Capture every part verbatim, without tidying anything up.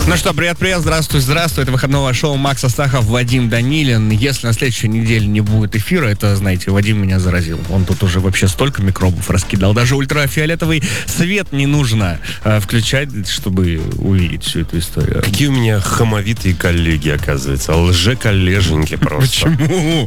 Ну что, привет-привет, здравствуй, здравствуй. Это выходное шоу Макс Астахов, Вадим Данилин. Если на следующей неделе не будет эфира, это, знаете, Вадим меня заразил. Он тут уже вообще столько микробов раскидал. Даже ультрафиолетовый свет не нужно э, включать, чтобы увидеть всю эту историю. Какие у меня хамовитые коллеги, оказывается. Лже-коллеженьки просто. Почему?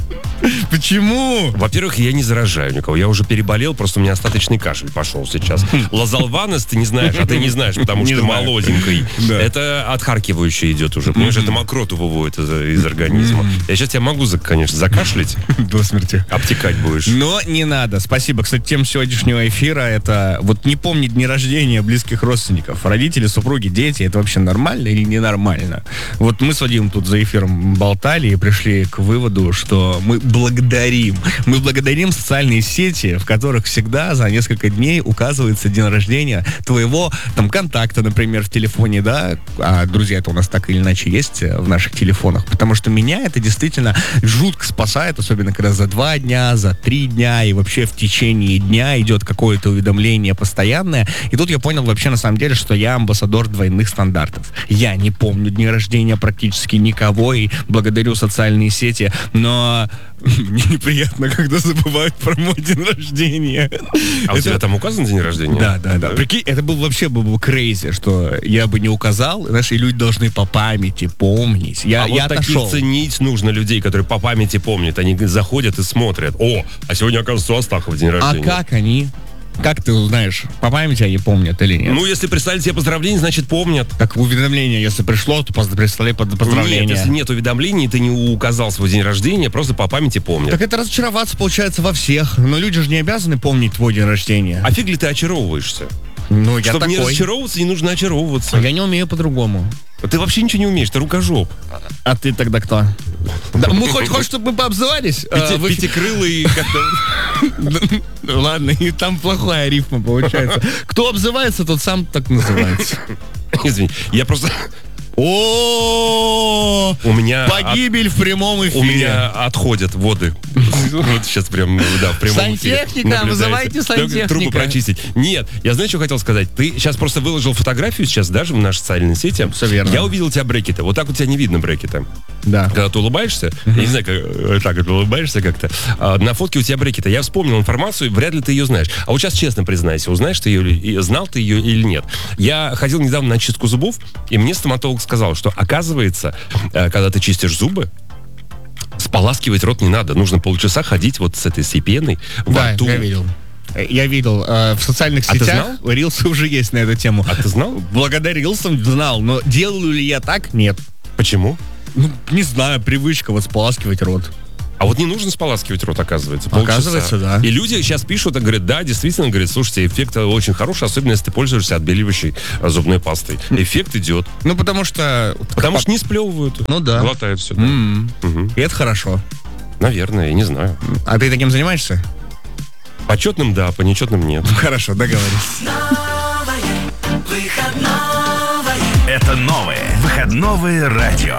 Почему? Во-первых, я не заражаю никого. Я уже переболел, просто у меня остаточный кашель пошел сейчас. Лазалванес ты не знаешь, а ты не знаешь, потому что ты молоденький. Это отхаркивающее идет уже. Понимаешь, это мокроту выводит из, из организма. Я сейчас тебя могу, конечно, закашлять. До смерти. Обтекать будешь. Но не надо. Спасибо. Кстати, тема сегодняшнего эфира — это вот не помнить дни рождения близких родственников. Родители, супруги, дети. Это вообще нормально или ненормально? Вот мы с Вадимом тут за эфиром болтали и пришли к выводу, что мы благодарим. Мы благодарим социальные сети, в которых всегда за несколько дней указывается день рождения твоего там контакта, например, в телефоне, да? А друзья-то у нас так или иначе есть в наших телефонах. Потому что меня это действительно жутко спасает, особенно когда за два дня, за три дня и вообще в течение дня идет какое-то уведомление постоянное. И тут я понял вообще на самом деле, что я амбассадор двойных стандартов. Я не помню дни рождения практически никого и благодарю социальные сети, но мне неприятно, когда забывают про мой день рождения. А у тебя там указан день рождения? Да, да, да. Прикинь, это был вообще был бы crazy, что я бы не указал. Наши люди должны по памяти помнить. Я, а я вот таких отошел. Ценить нужно людей, которые по памяти помнят. Они заходят и смотрят. О, а сегодня, оказывается, у Астахова день рождения. А как они? Как ты узнаешь, по памяти они помнят или нет? Ну, если прислали тебе поздравления, значит, помнят. Как уведомление, если пришло, то прислали под поздравление. Нет, если нет уведомлений, ты не указал свой день рождения, просто по памяти помнят. Так это разочароваться получается во всех. Но люди же не обязаны помнить твой день рождения. А фиг ли ты очаровываешься? Ну, я Чтобы такой. не разочаровываться, не нужно очаровываться. Я не умею по-другому. Ты вообще ничего не умеешь, ты рукожоп. А ты тогда кто? Да, мы хоть хочешь, чтобы мы пообзывались? Пяти, вы... Пятикрылый как-то... Ладно, и там плохая рифма получается. Кто обзывается, тот сам так называется. Извини, я просто... О, у меня погибель в прямом эфире. У меня отходят воды. Вот сейчас прям, да, в прямом эфире. Сантехника, вызывайте сантехника. Трубы прочистить. Нет, я знаю, что хотел сказать. Ты сейчас просто выложил фотографию сейчас даже в наши социальные сети. Все верно. Я увидел тебя брекеты. Вот так у тебя не видно брекеты. Да. Когда ты улыбаешься, я не знаю, как так ты улыбаешься как-то. А, на фотке у тебя брекеты. Я вспомнил информацию, вряд ли ты ее знаешь. А вот сейчас честно признайся, узнаешь ты ее, знал ты ее или нет. Я ходил недавно на чистку зубов, и мне стоматолог сказал, что оказывается, когда ты чистишь зубы, споласкивать рот не надо. Нужно полчаса ходить вот с этой всей пеной во да, рту. Я видел. Я видел. Э, в социальных а сетях рилсы уже есть на эту тему. А ты знал? Благодаря рилсам знал, но делаю ли я так? Нет. Почему? Ну, не знаю, привычка вот споласкивать рот. А вот не нужно споласкивать рот, оказывается. Полчаса. Оказывается, да. И люди сейчас пишут и говорят, да, действительно, говорят, слушайте, эффект очень хороший, особенно если ты пользуешься отбеливающей зубной пастой. Эффект идет. Ну, потому что... Потому что не сплевывают. Ну да. Глотают все. Да. Mm-hmm. Угу. И это хорошо. Наверное, я не знаю. А ты таким занимаешься? По четным да, по нечетным нет. Хорошо, договорились. Это новое выходное радио.